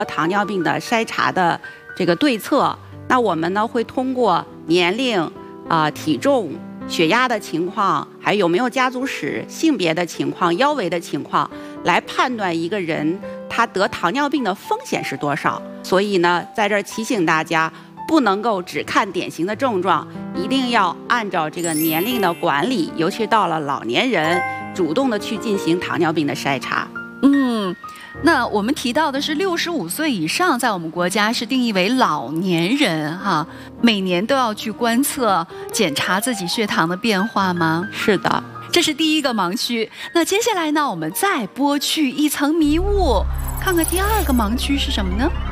糖尿病的筛查的这个对策。那我们呢会通过年龄、体重、血压的情况，还有没有家族史、性别的情况、腰围的情况，来判断一个人他得糖尿病的风险是多少。所以呢，在这儿提醒大家，不能够只看典型的症状，一定要按照这个年龄的管理，尤其到了老年人，主动的去进行糖尿病的筛查。 那我们提到的是65岁以上，在我们国家是定义为老年人哈，每年都要去观测检查自己血糖的变化吗？ 是的， 这是第一个盲区。那接下来呢，我们再剥去一层迷雾，看看第二个盲区是什么呢？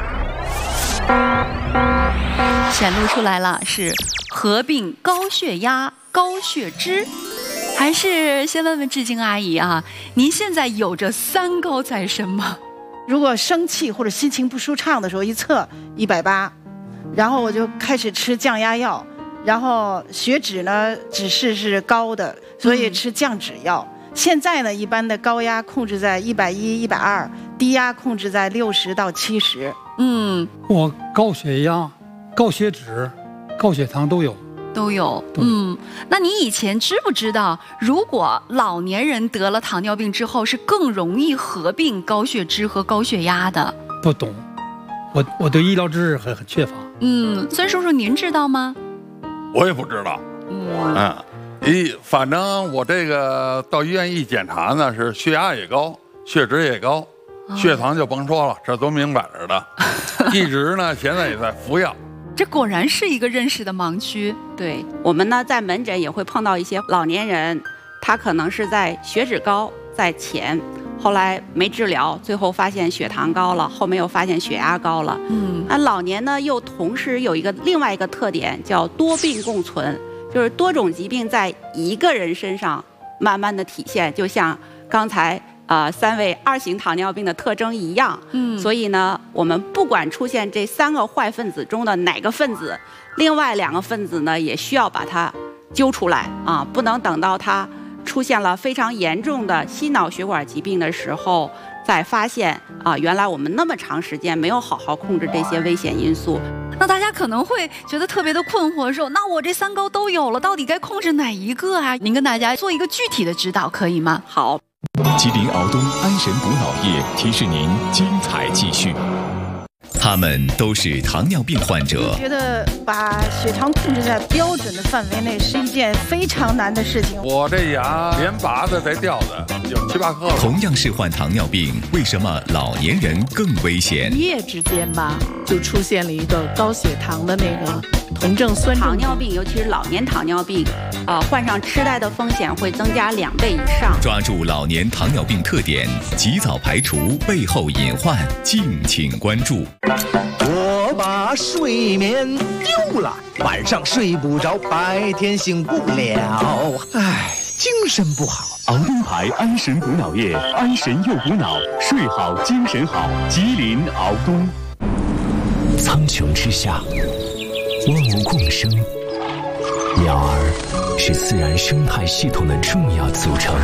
显露出来了，是合并高血压、高血脂。还是先问问志晶阿姨啊，您现在有着3高在身吗？ 如果生气或者心情不舒畅的时候，一测180，然后我就开始吃降压药，然后血脂呢指示是高的，所以吃降脂药。现在呢，一般的高压控制在110、120，低压控制在60到70。 我高血压、高血脂、高血糖都有。 那你以前知不知道，如果老年人得了糖尿病之后，是更容易合并高血脂和高血压的？ 不懂，我对医疗知识很缺乏。 孙叔叔，您知道吗？ 我也不知道。反正我这个到医院一检查呢，是血压也高，血脂也高，血糖就甭说了，这都明摆着的。一直呢，现在也在服药。 这果然是一个认识的盲区。 对，我们呢在门诊也会碰到一些老年人，他可能是在血脂高在前，后来没治疗，最后发现血糖高了，后面又发现血压高了。那老年呢又同时有另外一个特点，叫多病共存，就是多种疾病在一个人身上慢慢的体现，就像刚才3位2型糖尿病的特征一样。所以呢，我们不管出现这3个坏分子中的哪个分子，另外2个分子呢也需要把它揪出来啊，不能等到它出现了非常严重的心脑血管疾病的时候再发现原来我们那么长时间没有好好控制这些危险因素。 那大家可能会觉得特别的困惑，说那我这3高都有了，到底该控制哪一个啊？您跟大家做一个具体的指导可以吗？ 好。 吉林敖东安神补脑液提示您精彩继续。他们都是糖尿病患者， 觉得把血糖控制在标准的范围内是一件非常难的事情。 我这牙连拔的带掉的有7、8颗了。 同样是患糖尿病，为什么老年人更危险？ 一夜之间吧，就出现了一个高血糖的那个酮症酸中毒。 糖尿病，尤其是老年糖尿病，患上痴呆的风险会增加2倍以上。 抓住老年糖尿病特点，及早排除背后隐患，敬请关注。 我把睡眠丢了，晚上睡不着，白天醒不了，精神不好。 敖东牌安神补脑液，安神又补脑，睡好精神好。吉林敖东。 苍穹之下，万物共生，鸟儿是自然生态系统的重要组成。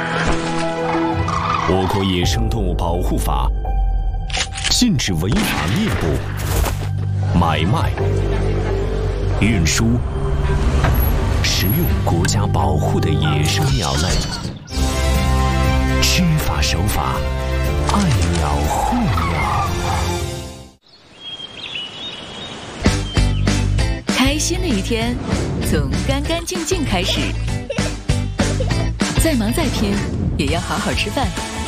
我国野生动物保护法禁止违法猎捕、买卖、运输、食用国家保护的野生鸟类。知法守法，爱鸟护鸟。 开心的一天，从干干净净开始。再忙再拼，也要好好吃饭。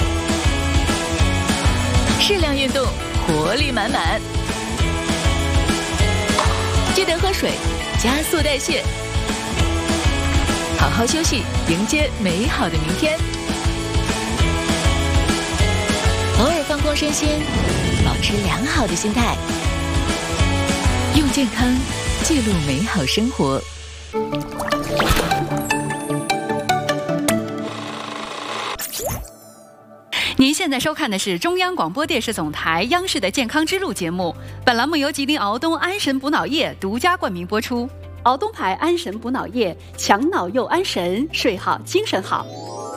适量运动，活力满满。记得喝水，加速代谢。好好休息，迎接美好的明天。偶尔放空身心，保持良好的心态，用健康记录美好生活。 您现在收看的是中央广播电视总台央视的健康之路节目，本栏目由吉林敖东安神补脑液独家冠名播出。敖东牌安神补脑液，强脑又安神，睡好精神好。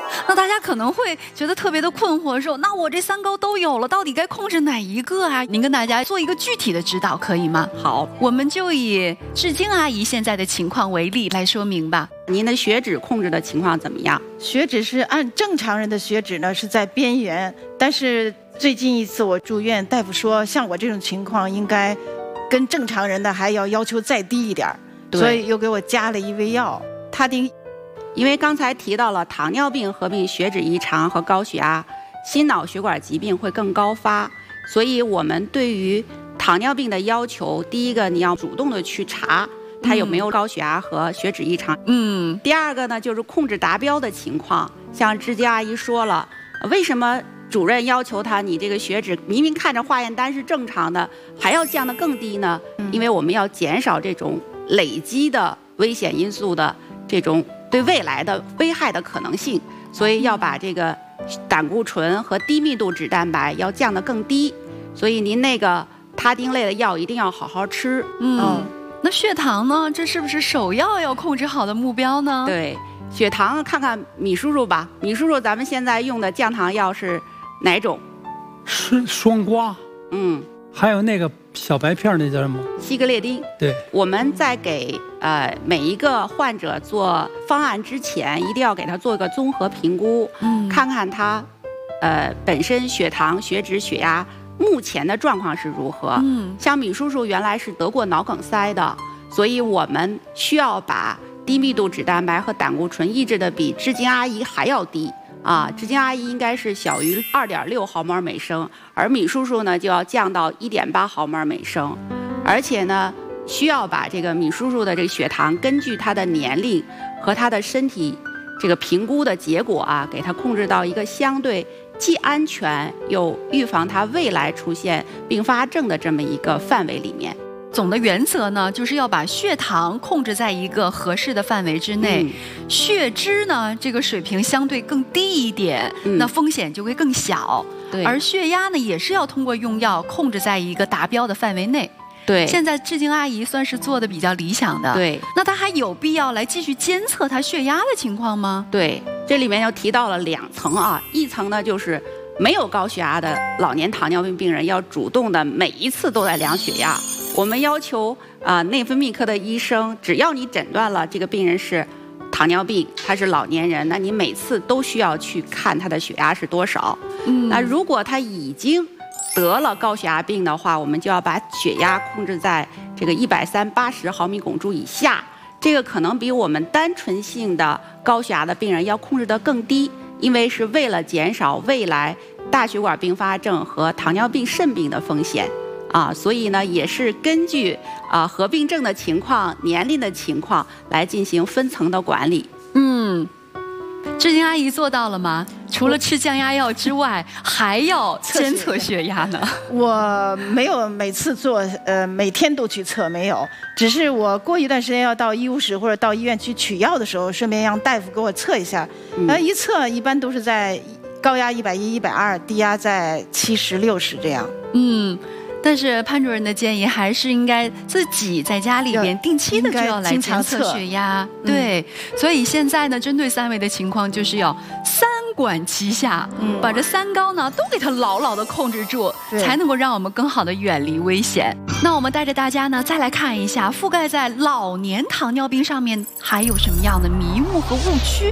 那大家可能会觉得特别的困惑，说那我这3高都有了，到底该控制哪一个啊？您跟大家做一个具体的指导可以吗？ 好， 我们就以志晶阿姨现在的情况为例来说明吧。 您的血脂控制的情况怎么样？ 血脂是按正常人的血脂呢是在边缘，但是最近一次我住院，大夫说像我这种情况应该跟正常人的还要求再低一点，所以又给我加了一味药他汀。 因为刚才提到了糖尿病合并血脂异常和高血压，心脑血管疾病会更高发，所以我们对于糖尿病的要求，第一个你要主动的去查它有没有高血压和血脂异常。第二个呢就是控制达标的情况，像志晶阿姨说了，为什么主任要求他你这个血脂明明看着化验单是正常的，还要降得更低呢？因为我们要减少这种累积的危险因素的这种对未来的危害的可能性，所以要把这个胆固醇和低密度脂蛋白要降得更低。所以您那个他汀类的药一定要好好吃。 那血糖呢？这是不是首要控制好的目标呢？ 对，血糖看看米叔叔吧。米叔叔，咱们现在用的降糖药是哪种？ 是双胍。还有那个小白片那叫什么？ 西格列丁。 对， 我们在给每一个患者做方案之前，一定要给他做一个综合评估，看看他本身血糖、血脂、血压目前的状况是如何。像米叔叔原来是得过脑梗塞的，所以我们需要把低密度脂蛋白和胆固醇抑制的比志晶阿姨还要低。志晶阿姨应该是小于2.6毫摩尔每升，而米叔叔呢就要降到1.8毫摩尔每升，而且呢需要把这个米叔叔的这个血糖根据他的年龄和他的身体这个评估的结果给他控制到一个相对既安全又预防他未来出现并发症的这么一个范围里面。 总的原则呢，就是要把血糖控制在一个合适的范围之内，血脂呢这个水平相对更低一点，那风险就会更小。而血压呢，也是要通过用药控制在一个达标的范围内。 对， 现在志晶阿姨算是做的比较理想的。 对， 那她还有必要来继续监测她血压的情况吗？ 对，这里面又提到了2层一层呢就是没有高血压的老年糖尿病病人要主动的每一次都在量血压。我们要求内分泌科的医生，只要你诊断了这个病人是糖尿病，他是老年人，那你每次都需要去看他的血压是多少。那如果他已经得了高血压病的话，我们就要把血压控制在这个130/80毫米汞柱以下，这个可能比我们单纯性的高血压的病人要控制得更低，因为是为了减少未来大血管并发症和糖尿病肾病的风险。所以呢，也是根据合并症的情况、年龄的情况来进行分层的管理。 志晶阿姨做到了吗？除了吃降压药之外，还要监测血压呢？ 我没有每次做，每天都去测，没有。只是我过一段时间要到医务室或者到医院去取药的时候，顺便让大夫给我测一下。一测一般都是在高压110、120，低压在70、60这样。 但是潘主任的建议还是应该自己在家里边定期的就要来监测血压。对，所以现在呢，针对3位的情况，就是要3管齐下，把这3高呢都给它牢牢的控制住，才能够让我们更好的远离危险。那我们带着大家呢，再来看一下覆盖在老年糖尿病上面还有什么样的迷雾和误区。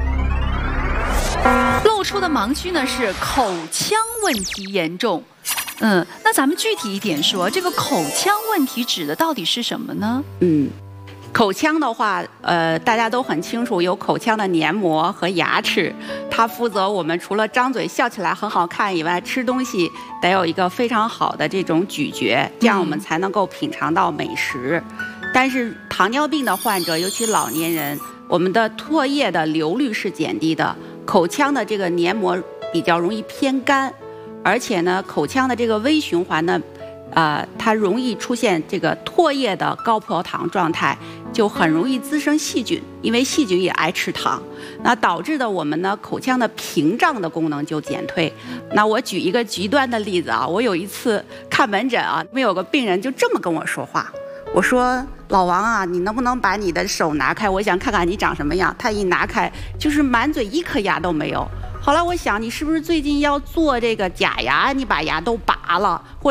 露出的盲区呢是口腔问题严重。那咱们具体一点说，这个口腔问题指的到底是什么呢？ 口腔的话，大家都很清楚，有口腔的黏膜和牙齿，它负责我们除了张嘴笑起来很好看以外，吃东西得有一个非常好的这种咀嚼，这样我们才能够品尝到美食。但是糖尿病的患者，尤其老年人，我们的唾液的流率是减低的，口腔的这个黏膜比较容易偏干。而且呢，口腔的这个微循环呢，它容易出现这个唾液的高葡萄糖状态，就很容易滋生细菌，因为细菌也爱吃糖，那导致的我们呢口腔的屏障的功能就减退。那我举一个极端的例子我有一次看门诊没有个病人就这么跟我说话， 我说老王啊，你能不能把你的手拿开？我想看看你长什么样。他一拿开，就是满嘴一颗牙都没有。后来我想，你是不是最近要做这个假牙？你把牙都拔了，或者